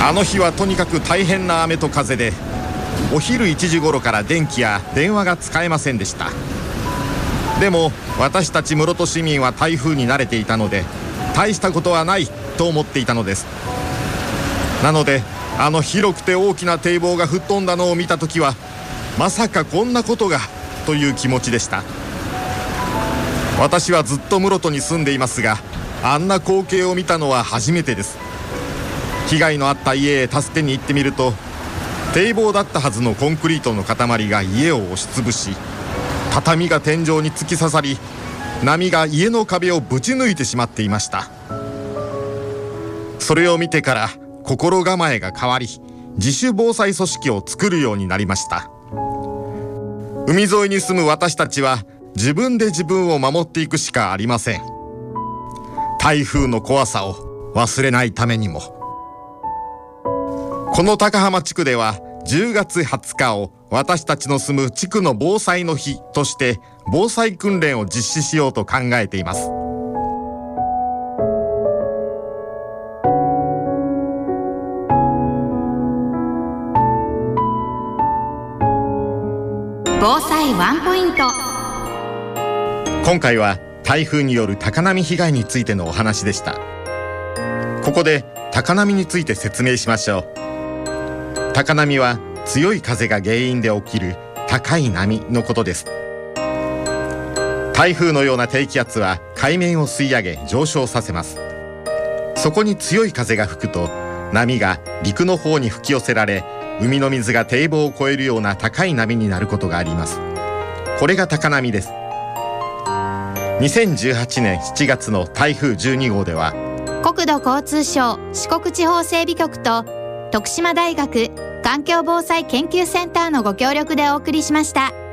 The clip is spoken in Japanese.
あの日はとにかく大変な雨と風で、お昼1時頃から電気や電話が使えませんでした。でも私たち室戸市民は台風に慣れていたので、大したことはないと思っていたのです。なのであの広くて大きな堤防が吹っ飛んだのを見た時は、まさかこんなことがという気持ちでした。私はずっと室戸に住んでいますが、あんな光景を見たのは初めてです。被害のあった家へ助けに行ってみると、堤防だったはずのコンクリートの塊が家を押しつぶし、畳が天井に突き刺さり、波が家の壁をぶち抜いてしまっていました。それを見てから心構えが変わり、自主防災組織を作るようになりました。海沿いに住む私たちは自分で自分を守っていくしかありません。台風の怖さを忘れないためにも。この高浜地区では10月20日を私たちの住む地区の防災の日として防災訓練を実施しようと考えています。 防災ワンポイント。 今回は台風による高波被害についてのお話でした。ここで高波について説明しましょう。高波は強い風が原因で起きる高い波のことです。台風のような低気圧は海面を吸い上げ上昇させます。そこに強い風が吹くと、波が陸の方に吹き寄せられ、海の水が堤防を越えるような高い波になることがあります。これが高波です。2018年7月の台風12号では、 国土交通省四国地方整備局と徳島大学環境防災研究センターのご協力でお送りしました。